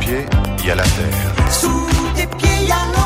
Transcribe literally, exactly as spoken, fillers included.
pieds, il y a la terre. Sous tes pieds, il y a l'eau.